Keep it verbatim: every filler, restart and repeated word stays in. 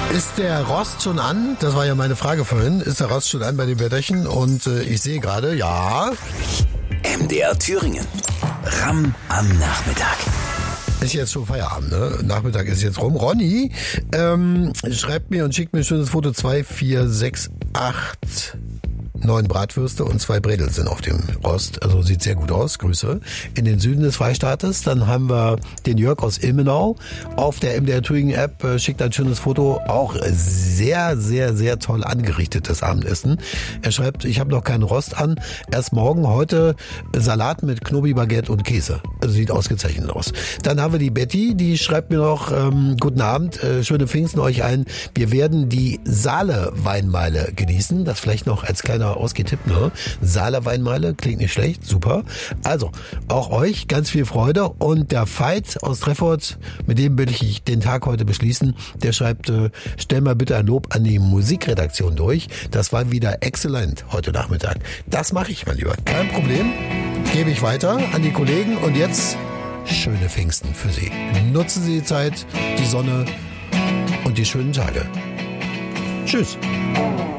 Ist der Rost schon an? Das war ja meine Frage vorhin. Ist der Rost schon an bei den Wetterchen? Und äh, ich sehe gerade, ja. M D R Thüringen. Ramm am Nachmittag. Ist jetzt schon Feierabend, ne? Nachmittag ist jetzt rum. Ronny ähm, schreibt mir und schickt mir ein schönes Foto. Zwei, vier, sechs, acht, neun Bratwürste und zwei Bredel sind auf dem Rost. Also sieht sehr gut aus. Grüße. In den Süden des Freistaates. Dann haben wir den Jörg aus Ilmenau. Auf der M D R Thüringen App äh, schickt ein schönes Foto. Auch sehr, sehr, sehr toll angerichtetes Abendessen. Er schreibt, ich habe noch keinen Rost an. Erst morgen, heute Salat mit Knobi-Baguette und Käse. Also sieht ausgezeichnet aus. Dann haben wir die Betty, die schreibt mir noch, ähm, guten Abend, äh, schöne Pfingsten euch allen. Wir werden die Saale-Weinmeile genießen. Das vielleicht noch als kleiner ausgetippt, ne? Saale-Weinmeile, klingt nicht schlecht, super. Also, auch euch ganz viel Freude. Und der Veit aus Treffort, mit dem will ich den Tag heute beschließen, der schreibt, äh, stell mal bitte ein Lob an die Musikredaktion durch. Das war wieder exzellent heute Nachmittag. Das mache ich, mein Lieber. Kein Problem. Gebe ich weiter an die Kollegen. Und jetzt schöne Pfingsten für Sie. Nutzen Sie die Zeit, die Sonne und die schönen Tage. Tschüss.